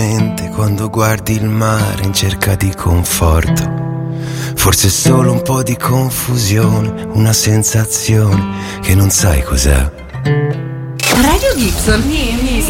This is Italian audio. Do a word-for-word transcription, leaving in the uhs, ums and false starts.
mente quando guardi il mare in cerca di conforto. Forse solo un po' di confusione, una sensazione che non sai cos'è. Radio Gibson.